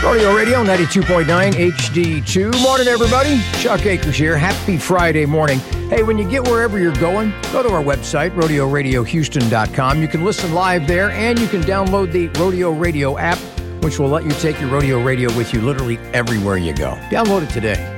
Rodeo Radio 92.9 HD2. Morning, everybody. Chuck Akers here. Happy Friday morning. Hey, when you get wherever you're going, go to our website, rodeoradiohouston.com. You can listen live there, and you can download the Rodeo Radio app, which will let you take your rodeo radio with you literally everywhere you go. Download it today.